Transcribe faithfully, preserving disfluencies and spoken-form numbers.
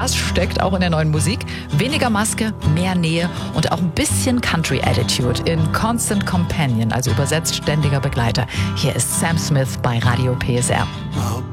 das steckt auch in der neuen Musik. Weniger Maske, mehr Nähe und auch ein bisschen Country Attitude in Constant Companion, also übersetzt ständiger Begleiter. Hier ist Sam Smith bei Radio P S R.